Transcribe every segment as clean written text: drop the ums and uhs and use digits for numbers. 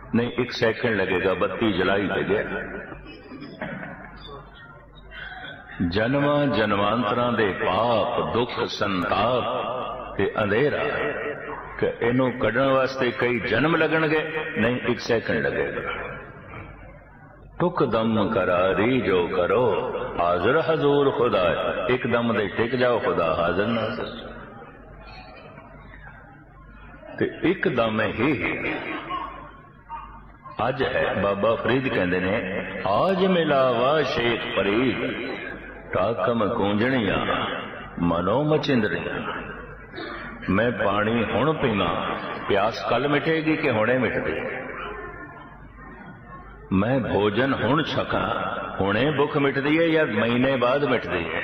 नहीं 1 सेकंड लगेगा, बत्ती जलाई पे गया। जन्मां जन्मांतरां दे पाप दुख संताप ते अंधेरा कि इनू कढ़न वास्ते कई जन्म लगणगे, नहीं 1 सेकंड लगेगा। टुक दम करारी जो करो हाजिर हजूर खुदा, एकदम दे टिक जाओ खुदा हाजिर नाज़िर। ते एकदम ही अज है। बाबा फरीद कहते ने आज मिलावा शेख फरीद टाकम कूंजणिया मनो मचिंदड़िया। मैं पानी हुण पीवा, प्यास कल मिटेगी कि हुणे मिटदी। मैं भोजन हुण छका, हुणे भुख मिटदी है या महीने बाद मिटदी है।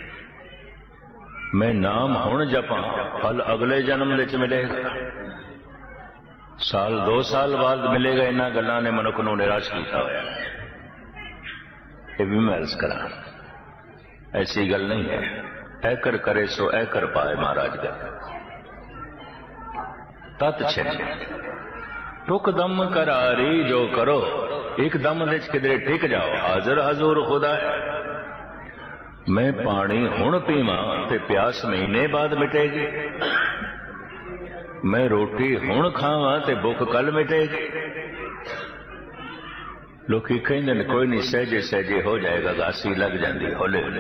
मैं नाम हुण जपा, फल अगले जन्म विच मिलेगा, साल 2 साल बाद मिलेगा। इन्हां गल्लां ने मनुख नूं निराश कीता होया। ये भी मैं अर्ज करा, ऐसी गल नहीं है। ऐकर करे सो ऐकर पाए महाराज का तत् छिन। टुक दम करारी जो करो, एक दम दे किधरे टिक जाओ हाजिर हजूर खुदा है। मैं पानी हुण पीवा ते प्यास महीने बाद मिटेगी। मैं रोटी हुण खावा ते भुख कल मिटेगी। लोग कहते हैं कोई नहीं सहजे सहजे हो जाएगा, गासी लग जाती हौले हौले।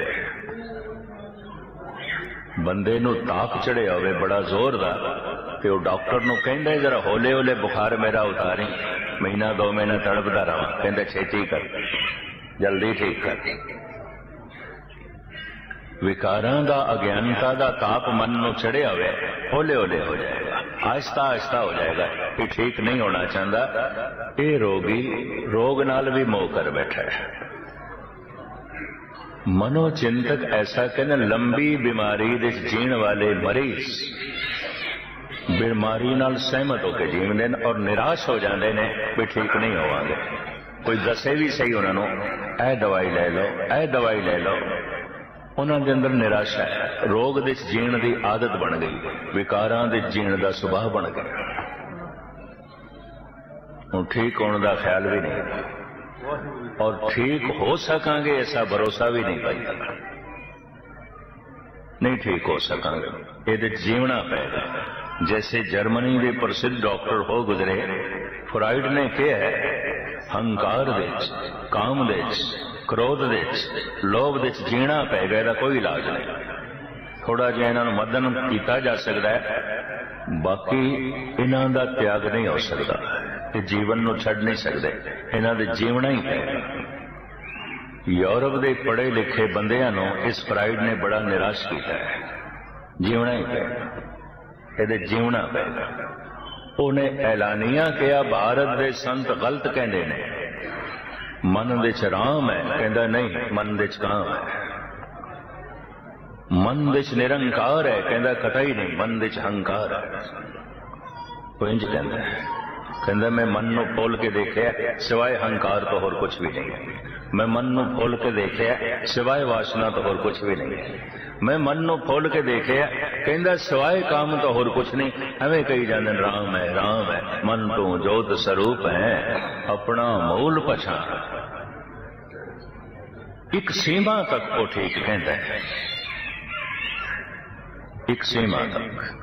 बंदे नूं ताप चढ़िया होवे बड़ा जोर दा ते वो डॉक्टर नूं कहंदा है जरा हौले हौले बुखार मेरा उतारी, महीना 2 महीना तड़पदा रहा। कहंदा छेती कर, जल्दी ठीक कर। विकारां दा अज्ञानता दा ताप मन नूं चढ़िया होवे, हौले हौले हो जाएगा, आहिस्ता आहिस्ता हो जाएगा। ये ठीक नहीं होना चाहता। ये रोगी रोग नाल भी मोह कर बैठा है। मनोचिंतक ऐसा कहना लंबी बीमारी दे जीण वाले मरीज बीमारी नाल सहमत होकर जीवते हैं और निराश हो जाते हैं भी ठीक नहीं होवांगे। कोई दसे भी सही उन्होंने ऐ दवाई ले लो, ऐ दवाई ले लो, उन्होंने अंदर निराशा है। रोग दे जीण की आदत बन गई, विकारां दे जीण का सुभाव बन गया। हुण ठीक होने का ख्याल भी नहीं और ठीक हो सकांगे ऐसा भरोसा भी नहीं पाई। नहीं ठीक हो सकांगे, ये जीवना पेगा। जैसे जर्मनी के प्रसिद्ध डॉक्टर हो गुजरे, फ्राइड ने कहा है हंकार दे काम दे क्रोध दे लोभ दे जीना पेगा, इसका कोई इलाज नहीं। थोड़ा जिहा इन्हां नूं मदन किया जा सकता है, बाकी इन्हां दा त्याग नहीं हो सकता। ये जीवन नूं छड्ड नहीं सकते, इन्हां दे जीवना ही पेगा। यूरोप के पढ़े लिखे बंदियां नूं इस फ्राइड ने बड़ा निराश किया है। जीवना ही पेगा, ये जीवना पेगा। उन्हें ऐलानिया किया भारत के संत गलत कहते ने, मन विच राम है, कहता नहीं मन विच काम है। मन विच निरंकार है, कहता कतई नहीं मन विच हंकार है। वो इंज कहता है, कहता मैं मन नूं खोल के देखिया सिवाय हंकार तो होर कुछ भी नहीं है। मैं मन नूं खोल के देखिया सिवाय वासना तो होर कुछ भी नहीं है। मैं मन नूं खोल के देखिया कहता सिवाय काम तो होर कुछ नहीं। एवें कही जाते राम है, मन तू जोत स्वरूप है, अपना मूल पछाण। एक सीमा तक वो ठीक कहता है, एक सीमा तक।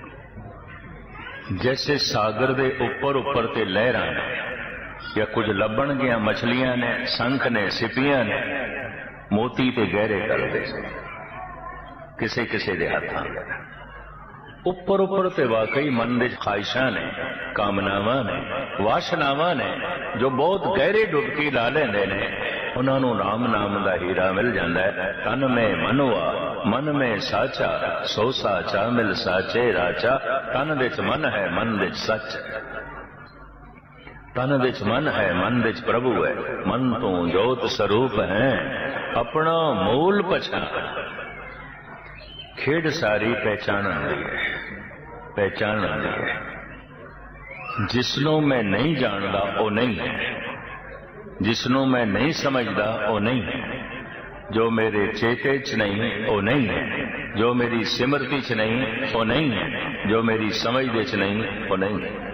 जैसे सागर दे ऊपर ऊपर ते लहरां ने या कुछ लभण गया मछलियां ने, शंख ने, सिपियां ने, मोती ते गहरे करदे किसे किसे दे हत्थां। उपर उपर ते वाकई मन दे ख्वाहिशां ने, कामनावां ने, वासनावां ने जो बहुत गहरे डुबकी ला लेंदे ने, उन्हां नूं राम नाम दा हीरा मिल जांदा है। तन में मनुआ मन में साचा, सो साचा मिल साचे राचा। तन विच मन है, मन विच सच। तन विच मन है, मन विच प्रभु है। मन तू जोत स्वरूप है, अपना मूल पछाण। खेड सारी पहचान आती है, पहचान आती है। जिसनों मैं नहीं जानता वो नहीं है, जिसनों मैं नहीं समझता वो नहीं है। जो मेरे चेते च नहीं वो नहीं है, जो मेरी सिमरती च नहीं वो नहीं है, जो मेरी समझ दे च नहीं वो नहीं है।